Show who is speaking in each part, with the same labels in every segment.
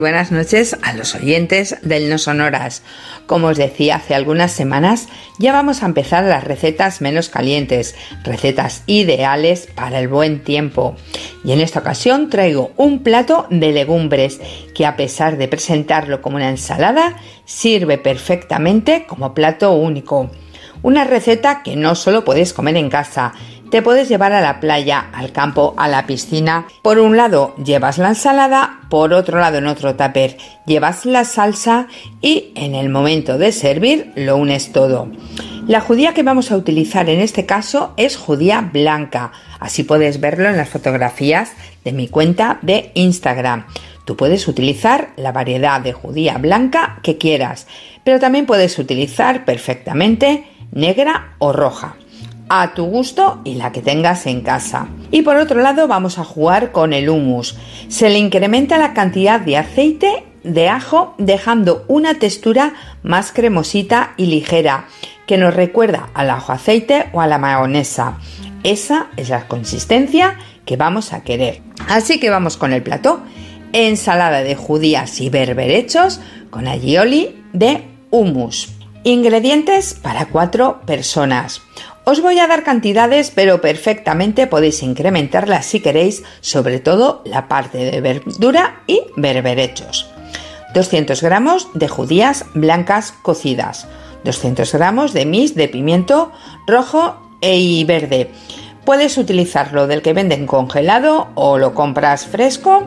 Speaker 1: Buenas noches a los oyentes del No Sonoras. Como os decía hace algunas semanas, ya vamos a empezar las recetas menos calientes, recetas ideales para el buen tiempo. Y en esta ocasión traigo un plato de legumbres que, a pesar de presentarlo como una ensalada, sirve perfectamente como plato único. Una receta que no solo puedes comer en casa, te puedes llevar a la playa, al campo, a la piscina. Por un lado llevas la ensalada, por otro lado en otro tupper llevas la salsa y en el momento de servir lo unes todo. La judía que vamos a utilizar en este caso es judía blanca, así puedes verlo en las fotografías de mi cuenta de Instagram. Tú puedes utilizar la variedad de judía blanca que quieras, pero también puedes utilizar perfectamente negra o roja, a tu gusto y la que tengas en casa. Y por otro lado vamos a jugar con el hummus. Se le incrementa la cantidad de aceite de ajo, dejando una textura más cremosita y ligera, que nos recuerda al ajo aceite o a la mayonesa. Esa es la consistencia que vamos a querer. Así que vamos con el plato. Ensalada de judías y berberechos con aioli de hummus. Ingredientes para 4 personas. Os voy a dar cantidades, pero perfectamente podéis incrementarlas si queréis, sobre todo la parte de verdura y berberechos. 200 gramos de judías blancas cocidas, 200 gramos de mis de pimiento rojo y verde. Puedes utilizarlo del que venden congelado o lo compras fresco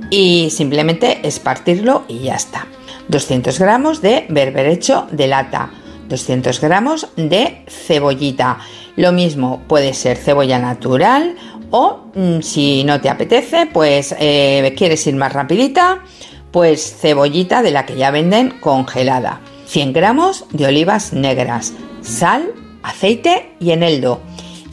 Speaker 1: y simplemente espartirlo y ya está. 200 gramos de berberecho de lata, 200 gramos de cebollita. Lo mismo, puede ser cebolla natural o si no te apetece, pues quieres ir más rapidita, pues cebollita de la que ya venden congelada. 100 gramos de olivas negras, sal, aceite y eneldo.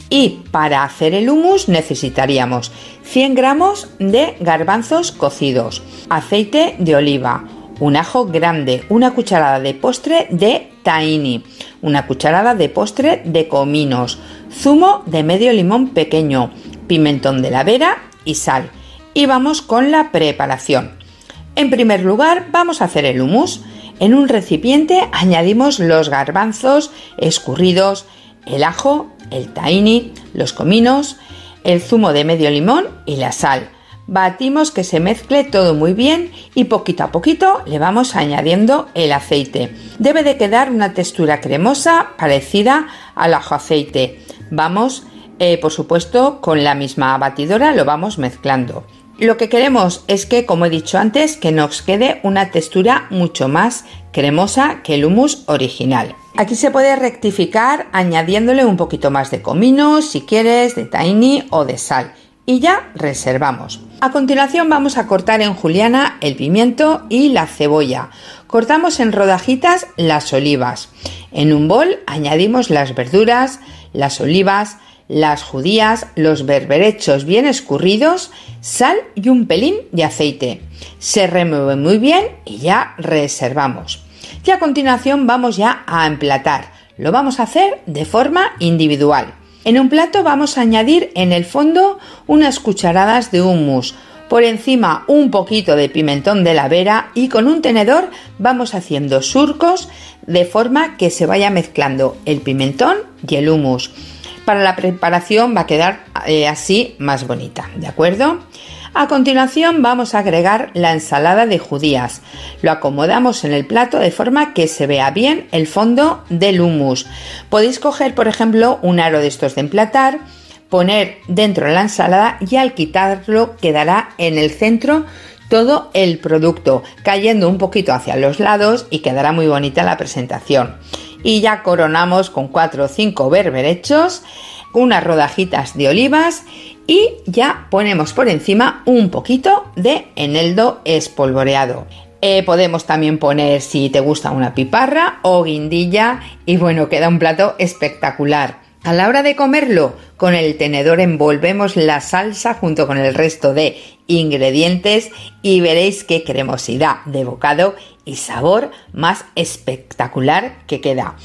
Speaker 1: Y para hacer el hummus necesitaríamos 100 gramos de garbanzos cocidos, aceite de oliva, un ajo grande, una cucharada de postre de tahini, una cucharada de postre de cominos, zumo de medio limón pequeño, pimentón de la vera y sal. Y vamos con la preparación. En primer lugar vamos a hacer el hummus. En un recipiente añadimos los garbanzos escurridos, el ajo, el tahini, los cominos, el zumo de medio limón y la sal. Batimos que se mezcle todo muy bien y poquito a poquito le vamos añadiendo el aceite. Debe de quedar una textura cremosa parecida al ajo aceite. Vamos, por supuesto, con la misma batidora lo vamos mezclando. Lo que queremos es que, como he dicho antes, que nos quede una textura mucho más cremosa que el hummus original. Aquí se puede rectificar añadiéndole un poquito más de comino, si quieres, de tahini o de sal. Y ya reservamos. A continuación vamos a cortar en juliana el pimiento y la cebolla. Cortamos en rodajitas las olivas. En un bol añadimos las verduras, las olivas, las judías, los berberechos bien escurridos, sal y un pelín de aceite. Se remueve muy bien y ya reservamos. Y a continuación vamos ya a emplatar. Lo vamos a hacer de forma individual. En un plato vamos a añadir en el fondo unas cucharadas de hummus, por encima un poquito de pimentón de la vera y con un tenedor vamos haciendo surcos de forma que se vaya mezclando el pimentón y el hummus. Para la preparación va a quedar así más bonita, ¿de acuerdo? A continuación vamos a agregar la ensalada de judías. Lo acomodamos en el plato de forma que se vea bien el fondo del hummus. Podéis coger, por ejemplo, un aro de estos de emplatar, poner dentro la ensalada y al quitarlo quedará en el centro todo el producto, cayendo un poquito hacia los lados y quedará muy bonita la presentación. Y ya coronamos con 4 o 5 berberechos, unas rodajitas de olivas y ya ponemos por encima un poquito de eneldo espolvoreado. Podemos también poner, si te gusta, una piparra o guindilla y bueno, queda un plato espectacular. A la hora de comerlo, con el tenedor envolvemos la salsa junto con el resto de ingredientes y veréis qué cremosidad de bocado y sabor más espectacular que queda.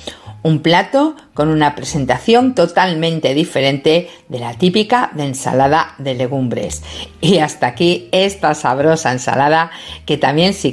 Speaker 1: Un plato con una presentación totalmente diferente de la típica de ensalada de legumbres. Y hasta aquí esta sabrosa ensalada que también si